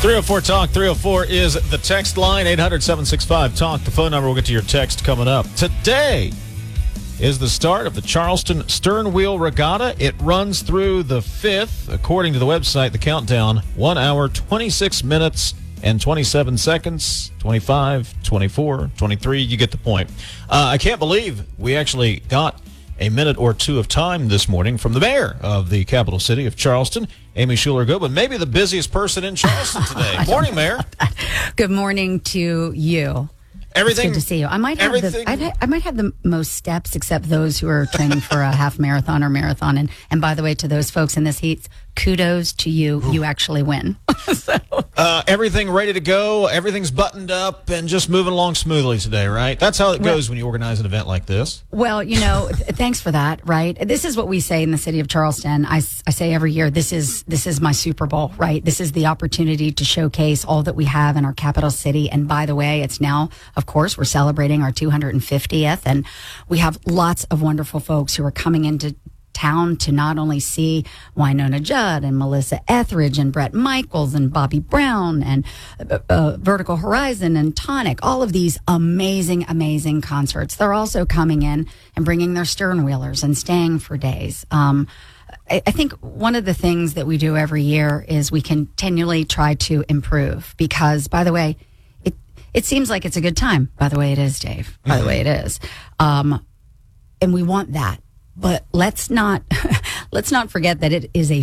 304-TALK. 304 is the text line. 800-765-TALK. The phone number. We'll get to your text coming up. Today is the start of the Charleston Stern Wheel Regatta. It runs through the 5th. According to the website, the countdown, 1 hour, 26 minutes, and 27 seconds. 25, 24, 23. You get the point. I can't believe we actually got a minute or two of time this morning from the mayor of the capital city of Charleston, Amy Schuler Goodwin, maybe the busiest person in Charleston today. Morning, Mayor. Good morning to you. Everything. It's good to see you. I might have the most steps, except those who are training for a half marathon or marathon. And by the way, to those folks in this heat, kudos to you. Ooh. You actually win. Everything ready to go. Everything's buttoned up and just moving along smoothly today, right? That's how it goes when you organize an event like this. Well, thanks for that, right? This is what we say in the city of Charleston. I say every year, this is my Super Bowl, right? This is the opportunity to showcase all that we have in our capital city. And by the way, it's now, of course, we're celebrating our 250th, and we have lots of wonderful folks who are coming into town to not only see Wynonna Judd and Melissa Etheridge and Bret Michaels and Bobby Brown and Vertical Horizon and Tonic, all of these amazing, amazing concerts. They're also coming in and bringing their stern wheelers and staying for days. I think one of the things that we do every year is we continually try to improve because, by the way, it seems like it's a good time. By the way, it is, Dave. By the way, it is. And we want that. But let's not forget that it is a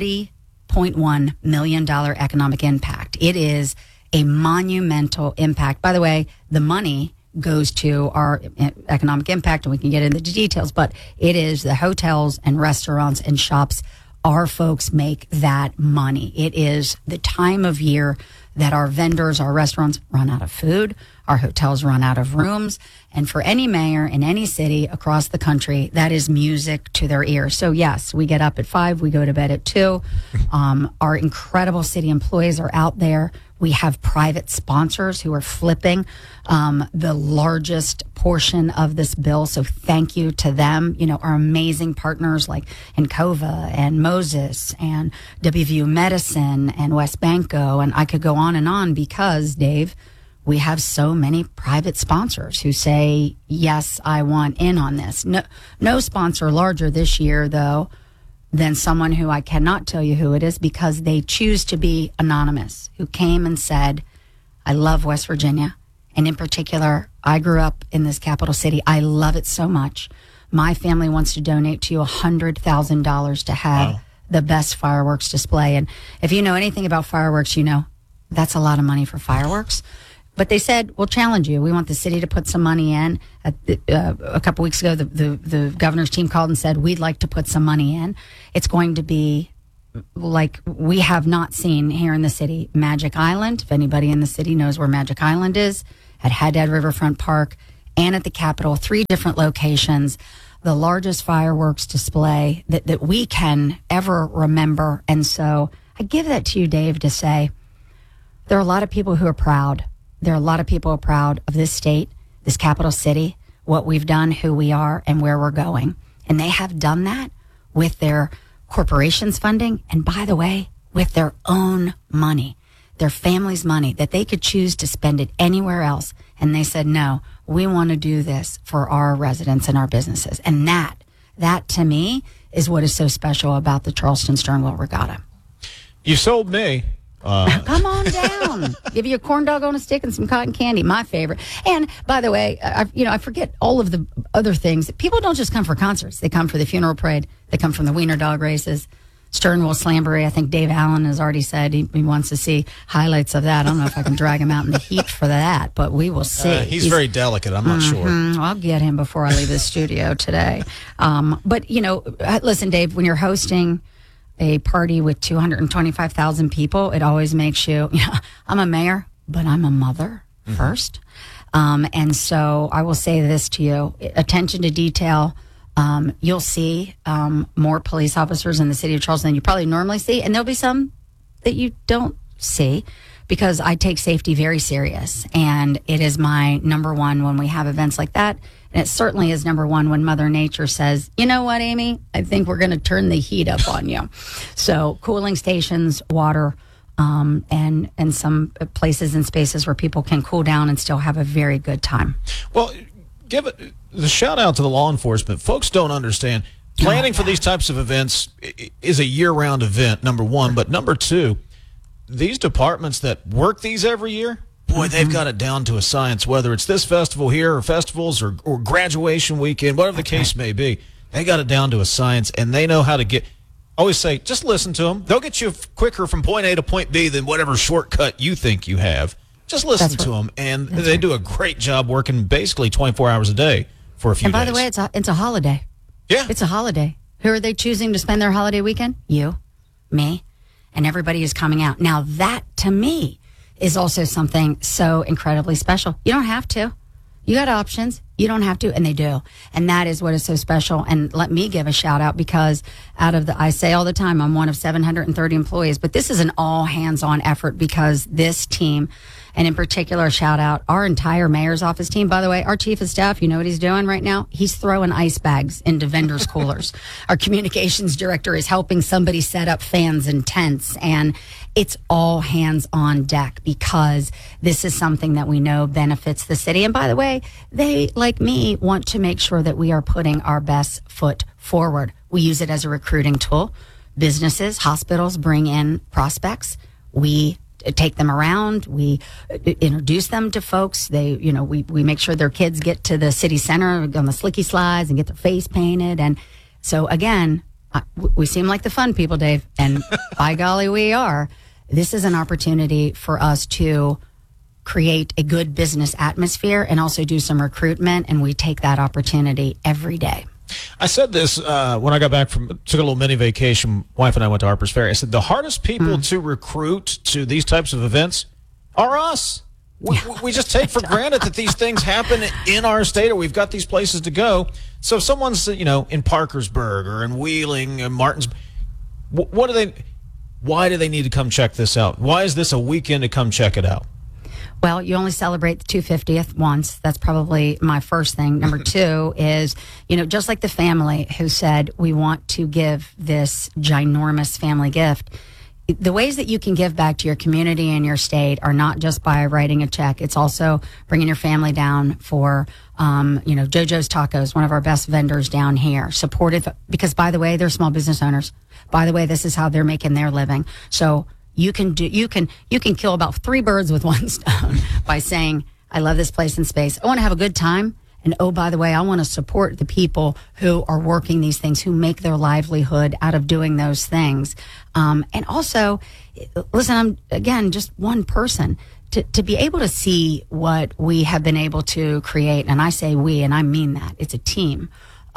$40.1 million economic impact. It is a monumental impact. By the way, the money goes to our economic impact, and we can get into the details, but it is the hotels and restaurants and shops. Our folks make that money. It is the time of year that our vendors, our restaurants run out of food, our hotels run out of rooms. And for any mayor in any city across the country, that is music to their ears. So yes, we get up at 5, we go to bed at 2. Our incredible city employees are out there. We have private sponsors who are flipping the largest portion of this bill. So thank you to them. Our amazing partners like Encova and Moses and WVU Medicine and West Banco. And I could go on because, Dave, we have so many private sponsors who say, yes, I want in on this. No sponsor larger this year, though, than someone who I cannot tell you who it is because they choose to be anonymous, who came and said, I love West Virginia. And in particular, I grew up in this capital city. I love it so much. My family wants to donate to you $100,000 to have the best fireworks display. And if you know anything about fireworks, that's a lot of money for fireworks. But they said, we'll challenge you. We want the city to put some money in. A couple weeks ago, the governor's team called and said, we'd like to put some money in. It's going to be like we have not seen here in the city. Magic Island, if anybody in the city knows where Magic Island is, at Haddad Riverfront Park and at the Capitol, 3 different locations, the largest fireworks display that we can ever remember. And so I give that to you, Dave, to say there are a lot of people who are proud. There are a lot of people who are proud of this state, this capital city, what we've done, who we are, and where we're going. And they have done that with their corporations funding, and by the way, with their own money, their family's money, that they could choose to spend it anywhere else. And they said, no, we want to do this for our residents and our businesses. And that to me is what is so special about the Charleston Stern Wheel Regatta. You sold me. Come on down. Give you a corn dog on a stick and some cotton candy, my favorite. And by the way, I forget all of the other things. People don't just come for concerts. They come for the funeral parade. They come from the wiener dog races. Stern Wheel Slamboree. I think Dave Allen has already said he wants to see highlights of that. I don't know if I can drag him out in the heat for that, but we will see. He's very delicate. I'm not sure. I'll get him before I leave the studio today. But, listen, Dave, when you're hosting a party with 225,000 people, it always makes you, I'm a mayor, but I'm a mother first. And so I will say this to you, attention to detail. You'll see more police officers in the city of Charleston than you probably normally see. And there'll be some that you don't see because I take safety very serious. And it is my number one when we have events like that. And it certainly is number one when Mother Nature says, you know what, Amy, I think we're going to turn the heat up on you. So cooling stations, water, and some places and spaces where people can cool down and still have a very good time. Well, give it the shout out to the law enforcement. Folks don't understand. Planning for these types of events is a year-round event, number one. But number two, these departments that work these every year, boy, they've got it down to a science, whether it's this festival here or festivals or graduation weekend, whatever the case may be. They got it down to a science, and they know how to get. I always say, just listen to them. They'll get you quicker from point A to point B than whatever shortcut you think you have. Just listen to them, and they do a great job working basically 24 hours a day for a few days. And by the way, it's a holiday. Yeah. It's a holiday. Who are they choosing to spend their holiday weekend? You, me, and everybody is coming out. Now, that, to me, is also something so incredibly special. You don't have to. You got options. You don't have to, and they do. And that is what is so special. And let me give a shout out, because I say all the time, I'm one of 730 employees, but this is an all hands on effort, because this team, and in particular, shout out our entire mayor's office team. By the way, our chief of staff, you know what he's doing right now? He's throwing ice bags into vendors' coolers. Our communications director is helping somebody set up fans and tents, and it's all hands on deck, because this is something that we know benefits the city. And by the way, they, like me, want to make sure that we are putting our best foot forward. We use it as a recruiting tool. Businesses, hospitals bring in prospects. We take them around. We introduce them to folks. We make sure their kids get to the city center on the slicky slides and get their face painted. And so again, we seem like the fun people, Dave, and by golly, we are. This is an opportunity for us to create a good business atmosphere and also do some recruitment, and we take that opportunity every day. I said this when I got back took a little mini vacation. Wife and I went to Harper's Ferry. I said the hardest people to recruit to these types of events are us. We just take for granted that these things happen in our state, or we've got these places to go. So if someone's in Parkersburg or in Wheeling and Martins, why do they need to come check this out? Why is this a weekend to come check it out? Well, you only celebrate the 250th once. That's probably my first thing. Number two is, just like the family who said, we want to give this ginormous family gift. The ways that you can give back to your community and your state are not just by writing a check. It's also bringing your family down for, JoJo's Tacos, one of our best vendors down here, supported, because by the way, they're small business owners. By the way, this is how they're making their living. So you can kill about 3 birds with one stone by saying, I love this place and space. I want to have a good time. And oh, by the way, I want to support the people who are working these things, who make their livelihood out of doing those things. And also, listen, I'm, again, just one person. To be able to see what we have been able to create, and I say we, and I mean that, it's a team,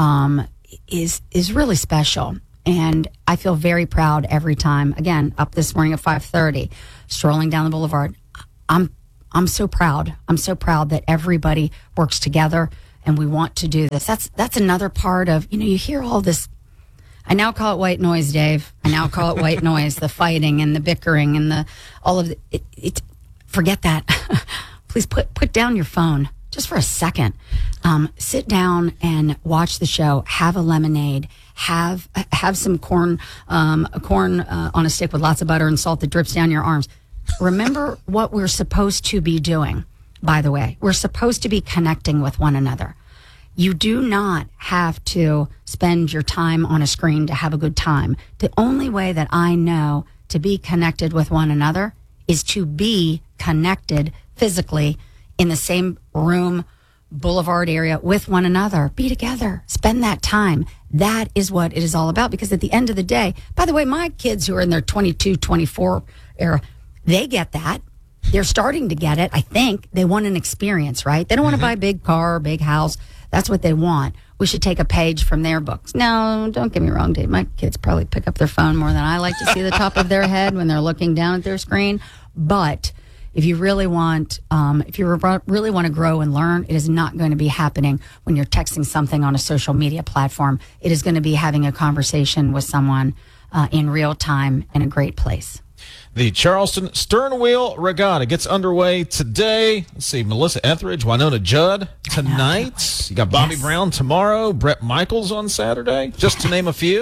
is really special. And I feel very proud every time, again, up this morning at 5:30, strolling down the boulevard. I'm so proud. I'm so proud that everybody works together and we want to do this. That's another part of, you hear all this. I now call it white noise, Dave. I now call it white noise, the fighting and the bickering and all of it. Forget that. Please put down your phone just for a second. Sit down and watch the show. Have a lemonade. Have some corn on a stick with lots of butter and salt that drips down your arms. Remember what we're supposed to be doing, by the way. We're supposed to be connecting with one another. You do not have to spend your time on a screen to have a good time. The only way that I know to be connected with one another is to be connected physically in the same room, boulevard area with one another. Be together. Spend that time. That is what it is all about. Because at the end of the day, by the way, my kids who are in their 22, 24 era, they get that. They're starting to get it. I think they want an experience, right? They don't want to buy a big car, big house. That's what they want. We should take a page from their books. No, don't get me wrong, Dave. My kids probably pick up their phone more than I like to see the top of their head when they're looking down at their screen. But if you really want, really want to grow and learn, it is not going to be happening when you're texting something on a social media platform. It is going to be having a conversation with someone in real time in a great place. The Charleston Sternwheel Regatta gets underway today. Let's see, Melissa Etheridge, Winona Judd tonight. You got Bobby Brown tomorrow, Brett Michaels on Saturday, just to name a few.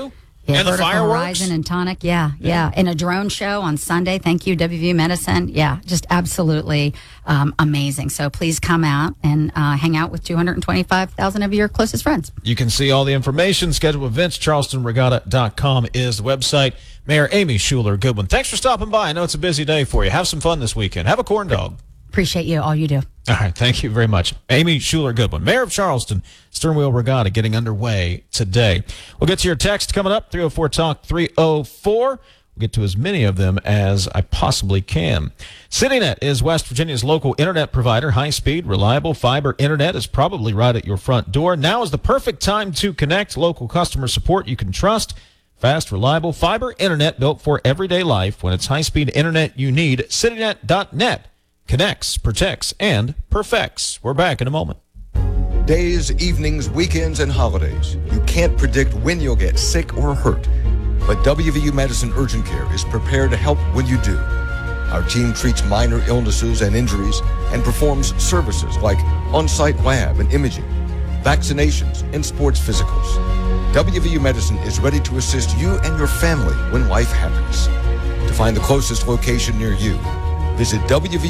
Yeah, And the Vertical fireworks? Horizon and Tonic. Yeah. And a drone show on Sunday. Thank you, WVU Medicine. Yeah, just absolutely amazing. So please come out and hang out with 225,000 of your closest friends. You can see all the information, schedule events, charlestonregatta.com is the website. Mayor Amy Schuler Goodwin, thanks for stopping by. I know it's a busy day for you. Have some fun this weekend. Have a corn dog. Appreciate you, all you do. All right, thank you very much. Amy Schuler Goodwin, Mayor of Charleston, Sternwheel Regatta getting underway today. We'll get to your text coming up, 304-TALK 304. We'll get to as many of them as I possibly can. CityNet is West Virginia's local internet provider. High-speed, reliable fiber internet is probably right at your front door. Now is the perfect time to connect. Local customer support you can trust. Fast, reliable fiber internet built for everyday life. When it's high-speed internet you need, citynet.net. Connects, protects, and perfects. We're back in a moment. Days, evenings, weekends, and holidays. You can't predict when you'll get sick or hurt. But WVU Medicine Urgent Care is prepared to help when you do. Our team treats minor illnesses and injuries and performs services like on-site lab and imaging, vaccinations, and sports physicals. WVU Medicine is ready to assist you and your family when life happens. To find the closest location near you, visit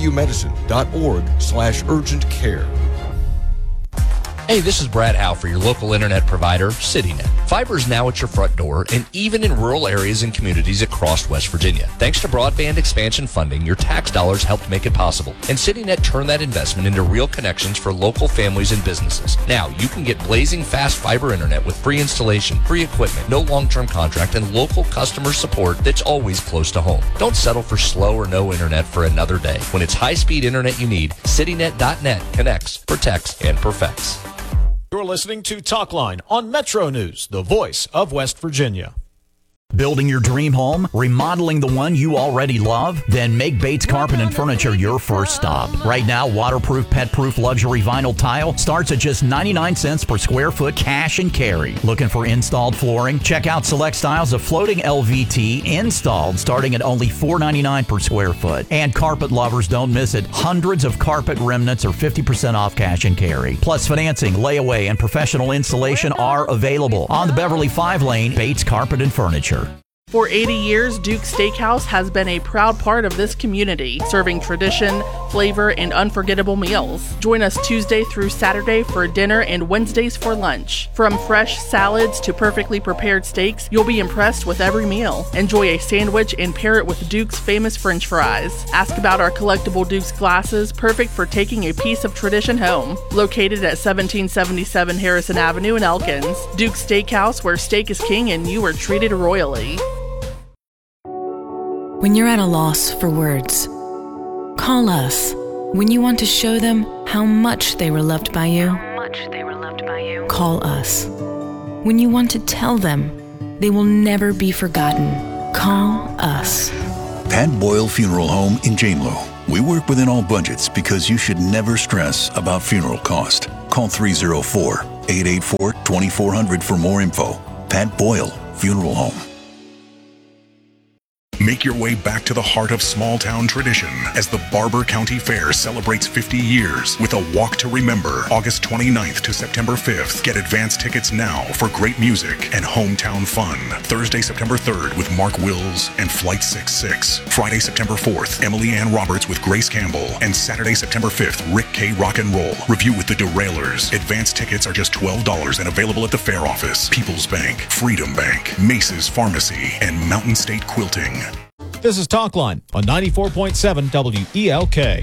wvumedicine.org/urgent care. Hey, this is Brad Howe for your local internet provider, CityNet. Fiber is now at your front door and even in rural areas and communities across West Virginia. Thanks to broadband expansion funding, your tax dollars helped make it possible. And CityNet turned that investment into real connections for local families and businesses. Now, you can get blazing fast fiber internet with free installation, free equipment, no long-term contract, and local customer support that's always close to home. Don't settle for slow or no internet for another day. When it's high-speed internet you need, citynet.net connects, protects, and perfects. You're listening to Talkline on Metro News, the voice of West Virginia. Building your dream home? Remodeling the one you already love? Then make Bates Carpet and Furniture your first stop. Right now, waterproof, pet-proof luxury vinyl tile starts at just 99 cents per square foot cash and carry. Looking for installed flooring? Check out select styles of floating LVT installed starting at only $4.99 per square foot. And carpet lovers, don't miss it. Hundreds of carpet remnants are 50% off cash and carry. Plus financing, layaway, and professional installation are available on the Beverly 5-lane Bates Carpet and Furniture. For 80 years, Duke's Steakhouse has been a proud part of this community, serving tradition, flavor, and unforgettable meals. Join us Tuesday through Saturday for dinner and Wednesdays for lunch. From fresh salads to perfectly prepared steaks, you'll be impressed with every meal. Enjoy a sandwich and pair it with Duke's famous French fries. Ask about our collectible Duke's glasses, perfect for taking a piece of tradition home. Located at 1777 Harrison Avenue in Elkins. Duke's Steakhouse, where steak is king and you are treated royally. When you're at a loss for words, call us. When you want to show them how much they were loved by you, call us. When you want to tell them they will never be forgotten, call us. Pat Boyle Funeral Home in Janelow. We work within all budgets because you should never stress about funeral cost. Call 304-884-2400 for more info. Pat Boyle Funeral Home. Make your way back to the heart of small-town tradition as the Barber County Fair celebrates 50 years with a Walk to Remember, August 29th to September 5th. Get advance tickets now for great music and hometown fun. Thursday, September 3rd with Mark Wills and Flight 66. Friday, September 4th, Emily Ann Roberts with Grace Campbell. And Saturday, September 5th, Rick K. Rock and Roll. Review with the Derailers. Advance tickets are just $12 and available at the fair office, People's Bank, Freedom Bank, Mace's Pharmacy, and Mountain State Quilting. This is Talkline on 94.7 WELK.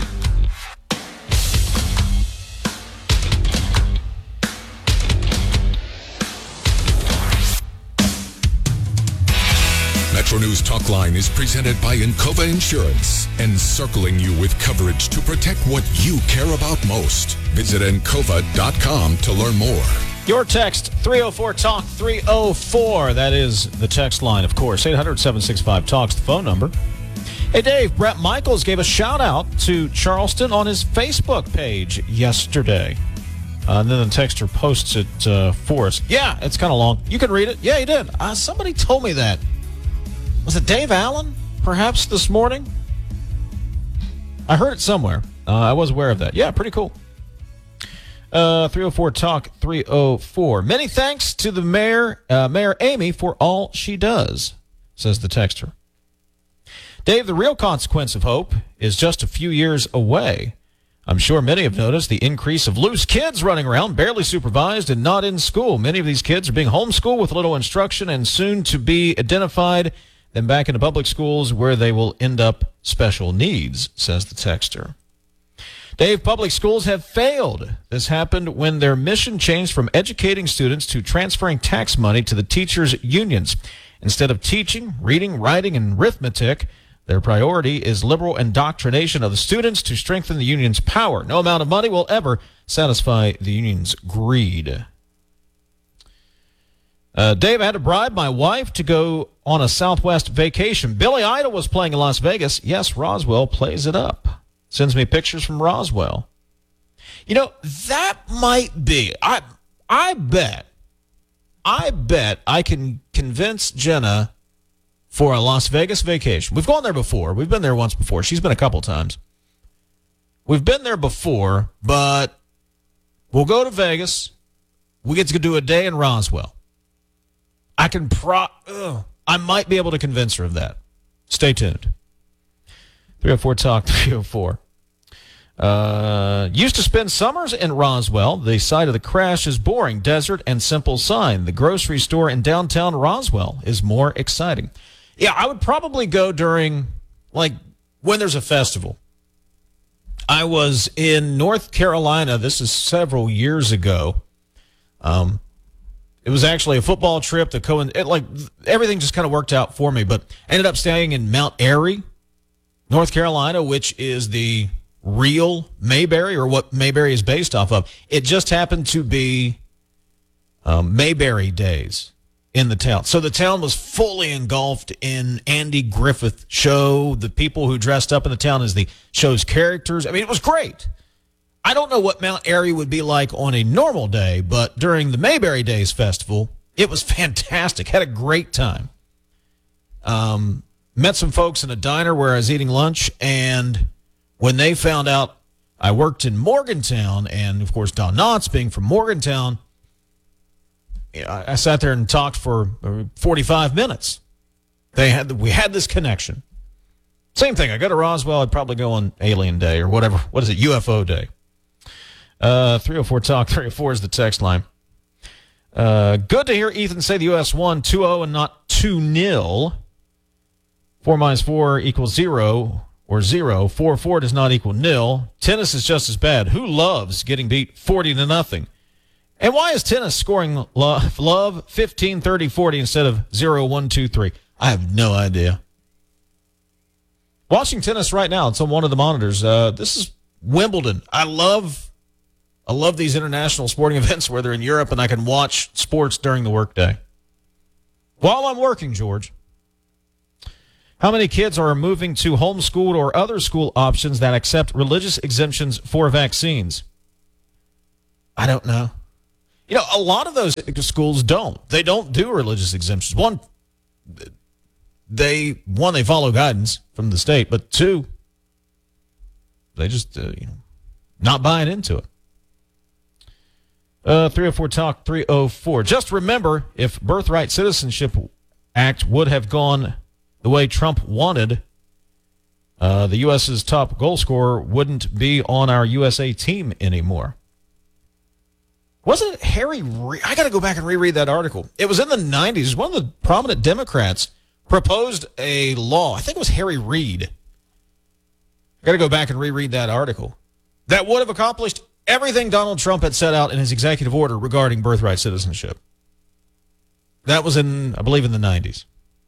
Metro News Talkline is presented by Encova Insurance, encircling you with coverage to protect what you care about most. Visit Encova.com to learn more. Your text, 304-TALK 304. That is the text line, of course. 800-765-TALK's the phone number. Hey, Dave, Brett Michaels gave a shout-out to Charleston on his Facebook page yesterday. And then the texter posts it for us. Yeah, it's kind of long. You can read it. Yeah, he did. Somebody told me that. Was it Dave Allen, perhaps, this morning? I heard it somewhere. I was aware of that. Yeah, pretty cool. 304 Talk 304. Many thanks to the Mayor Amy, for all she does, says the texter. Dave, the real consequence of hope is just a few years away. I'm sure many have noticed the increase of loose kids running around, barely supervised and not in school. Many of these kids are being homeschooled with little instruction and soon to be identified, then back into public schools where they will end up special needs, says the texter. Dave, public schools have failed. This happened when their mission changed from educating students to transferring tax money to the teachers' unions. Instead of teaching, reading, writing, and arithmetic, their priority is liberal indoctrination of the students to strengthen the union's power. No amount of money will ever satisfy the union's greed. Dave, I had to bribe my wife to go on a Southwest vacation. Billy Idol was playing in Las Vegas. Yes, Roswell plays it up. Sends me pictures from Roswell. You know, that might be. I bet I can convince Jenna for a Las Vegas vacation. We've gone there before. We've been there once before. She's been a couple times. We've been there before, but we'll go to Vegas. We get to do a day in Roswell. I might be able to convince her of that. Stay tuned. 304 Talk 304. Used to spend summers in Roswell. The site of the crash is boring, desert, and simple sign. The grocery store in downtown Roswell is more exciting. Yeah, I would probably go during, when there's a festival. I was in North Carolina. This is several years ago. It was actually a football trip that everything just kind of worked out for me, but I ended up staying in Mount Airy, North Carolina, which is the real Mayberry, or what Mayberry is based off of. It just happened to be Mayberry days in the town. So the town was fully engulfed in Andy Griffith show. The people who dressed up in the town as the show's characters. I mean, it was great. I don't know what Mount Airy would be like on a normal day, but during the Mayberry Days Festival, it was fantastic. Had a great time. Met some folks in a diner where I was eating lunch, and when they found out I worked in Morgantown, and of course Don Knotts being from Morgantown, I sat there and talked for 45 minutes. We had this connection. Same thing. I go to Roswell, I'd probably go on Alien Day or whatever. What is it? UFO Day. 304 Talk 304 is the text line. Good to hear Ethan say the U.S. won 2-0 and not 2-0. 4 minus 4 equals 0 or 0. 4-4 does not equal nil. Tennis is just as bad. Who loves getting beat 40-0? And why is tennis scoring love 15, 30, 40 instead of 0, 1, 2, 3? I have no idea. Watching tennis right now. It's on one of the monitors. This is Wimbledon. I love these international sporting events where they're in Europe and I can watch sports during the workday. While I'm working, George. How many kids are moving to homeschooled or other school options that accept religious exemptions for vaccines? I don't know. You know, a lot of those schools don't. They don't do religious exemptions. One, they follow guidance from the state, but two, they just not buying into it. 304 Talk 304. Just remember, if Birthright Citizenship Act would have gone the way Trump wanted, the U.S.'s top goal scorer wouldn't be on our USA team anymore. Wasn't it Harry Reid? I got to go back and reread that article. It was in the 90s. One of the prominent Democrats proposed a law. I think it was Harry Reid. I got to go back and reread that article. That would have accomplished everything Donald Trump had set out in his executive order regarding birthright citizenship. That was I believe in the 90s.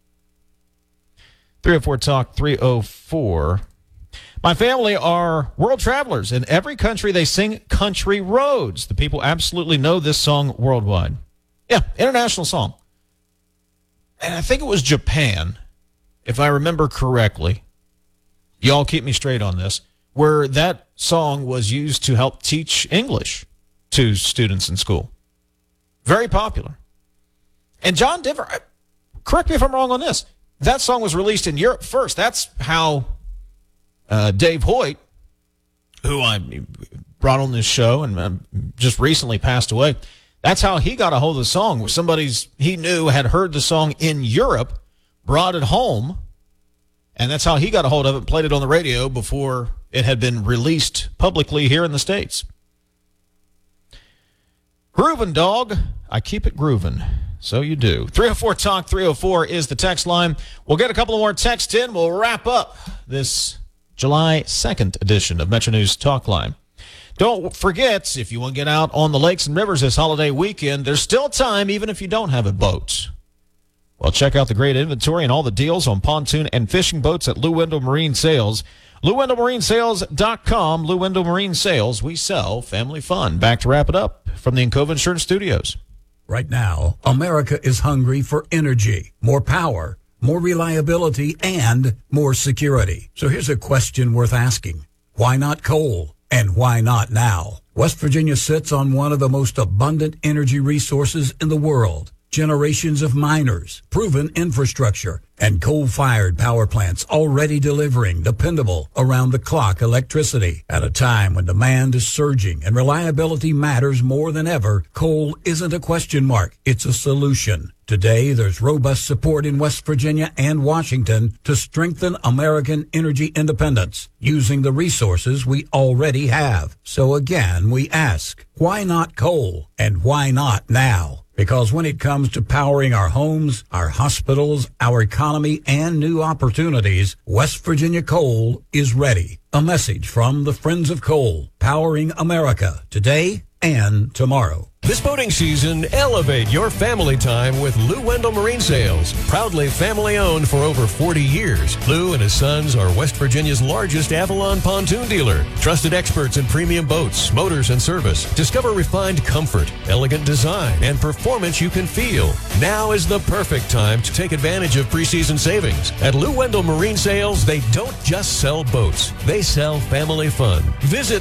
304 Talk 304. My family are world travelers. In every country, they sing Country Roads. The people absolutely know this song worldwide. Yeah, international song. And I think it was Japan, if I remember correctly. Y'all keep me straight on this. Where that song was used to help teach English to students in school. Very popular. And John Denver, correct me if I'm wrong on this, that song was released in Europe first. That's how Dave Hoyt, who I brought on this show and just recently passed away. That's how he got a hold of the song. Somebody he knew had heard the song in Europe, brought it home, and that's how he got a hold of it, played it on the radio before it had been released publicly here in the States. Groovin' dog. I keep it groovin'. So you do. 304-TALK 304 is the text line. We'll get a couple more texts in. We'll wrap up this July 2nd edition of Metro News Talk Line. Don't forget, if you want to get out on the lakes and rivers this holiday weekend, there's still time even if you don't have a boat. Well, check out the great inventory and all the deals on pontoon and fishing boats at Lou Wendell Marine Sales. LouWendellMarineSales.com. Lou Wendell Marine Sales. We sell family fun. Back to wrap it up from the Encova Insurance Studios. Right now, America is hungry for energy, more power, more reliability, and more security. So here's a question worth asking. Why not coal? And why not now? West Virginia sits on one of the most abundant energy resources in the world. Generations of miners, proven infrastructure, and coal-fired power plants already delivering dependable, around-the-clock electricity. At a time when demand is surging and reliability matters more than ever, coal isn't a question mark, it's a solution. Today, there's robust support in West Virginia and Washington to strengthen American energy independence using the resources we already have. So again, we ask, why not coal? And why not now? Because when it comes to powering our homes, our hospitals, our economy, and new opportunities, West Virginia Coal is ready. A message from the Friends of Coal, powering America today and tomorrow. This boating season, elevate your family time with Lou Wendell Marine Sales. Proudly family-owned for over 40 years, Lou and his sons are West Virginia's largest Avalon pontoon dealer. Trusted experts in premium boats, motors, and service. Discover refined comfort, elegant design, and performance you can feel. Now is the perfect time to take advantage of preseason savings. At Lou Wendell Marine Sales, they don't just sell boats. They sell family fun. Visit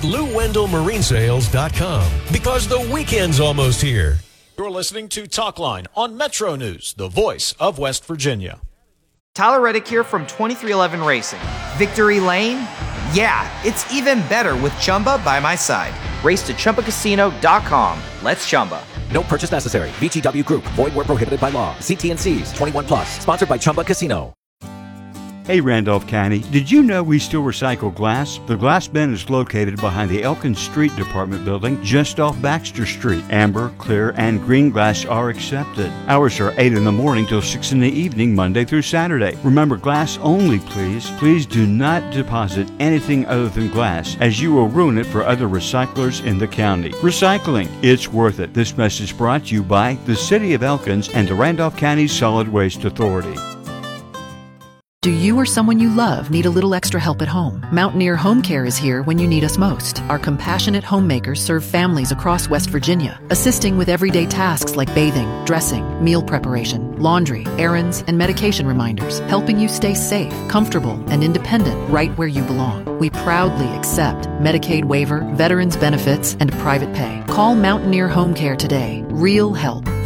LouWendellMarineSales.com because the weekend's almost here. You're listening to Talk Line on Metro News, the voice of West Virginia. Tyler Reddick here from 2311 Racing. Victory Lane? Yeah, it's even better with Chumba by my side. Race to ChumbaCasino.com. Let's Chumba. No purchase necessary. VGW Group. Void where prohibited by law. See T&Cs. 21 plus. Sponsored by Chumba Casino. Hey Randolph County, did you know we still recycle glass? The Glass Bin is located behind the Elkins Street Department building just off Baxter Street. Amber, clear, and green glass are accepted. Hours are 8 in the morning till 6 in the evening, Monday through Saturday. Remember, glass only, please. Please do not deposit anything other than glass, as you will ruin it for other recyclers in the county. Recycling, it's worth it. This message brought to you by the City of Elkins and the Randolph County Solid Waste Authority. Do you or someone you love need a little extra help at home? Mountaineer Home Care is here when you need us most. Our compassionate homemakers serve families across West Virginia, assisting with everyday tasks like bathing, dressing, meal preparation, laundry, errands, and medication reminders, helping you stay safe, comfortable, and independent right where you belong. We proudly accept Medicaid waiver, veterans benefits, and private pay. Call Mountaineer Home Care today. Real help.